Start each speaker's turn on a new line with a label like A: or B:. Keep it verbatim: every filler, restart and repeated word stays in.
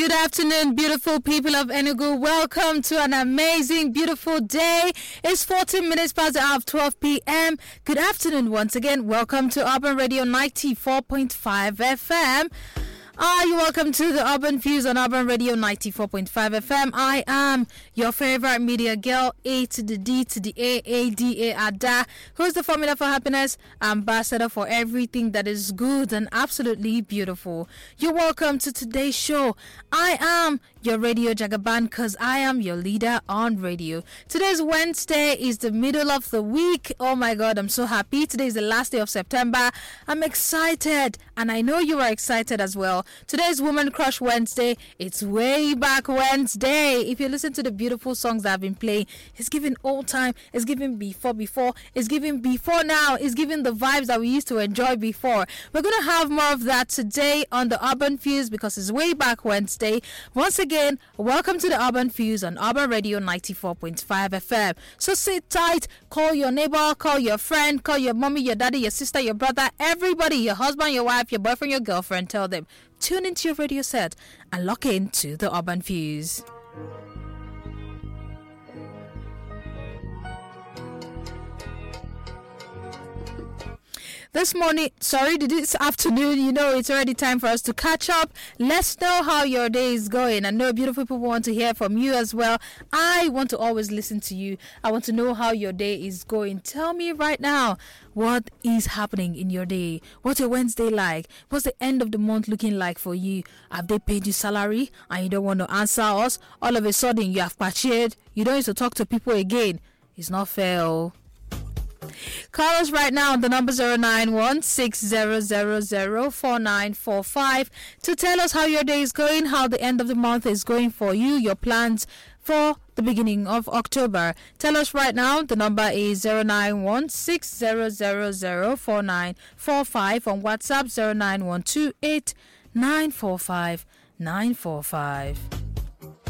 A: Good afternoon, beautiful people of Enugu. Welcome to an amazing, beautiful day. It's fourteen minutes past the hour of twelve p.m. Good afternoon once again. Welcome to Urban Radio ninety-four point five F M. Are you welcome to the Urban Views on Urban Radio ninety-four point five F M. I am your favorite media girl, A to the D to the A, A D A Ada, who's the formula for happiness, ambassador for everything that is good and absolutely beautiful. You're welcome to today's show. I am your radio jagaban because I am your leader on radio. Today's Wednesday is the middle of the week. Oh my God, I'm so happy. Today is the last day of September. I'm excited, and I know you are excited as well. Today's Woman Crush Wednesday. It's way back Wednesday. If you listen to the beautiful songs that I've been playing, it's giving old time, it's giving before before, it's giving before now, it's giving the vibes that we used to enjoy before. We're going to have more of that today on the Urban Fuse because it's way back Wednesday. Once again, welcome to the Urban Fuse on Urban Radio ninety-four point five F M. So sit tight, call your neighbor, call your friend, call your mommy, your daddy, your sister, your brother, everybody, your husband, your wife, your boyfriend, your girlfriend. Tell them, tune into your radio set and lock into the Urban Fuse. This morning, sorry, this afternoon, you know, it's already time for us to catch up. Let's know how your day is going. I know beautiful people want to hear from you as well. I want to always listen to you. I want to know how your day is going. Tell me right now, what is happening in your day? What's your Wednesday like? What's the end of the month looking like for you? Have they paid you salary and you don't want to answer us? All of a sudden, you have patched. You don't need to talk to people again. It's not fair. Oh. Call us right now on the number zero nine one six zero zero zero four nine four five to tell us how your day is going, how the end of the month is going for you, your plans for the beginning of October. Tell us right now. The number is zero nine one six zero zero zero four nine four five. On WhatsApp zero nine one two eight nine four five nine four five.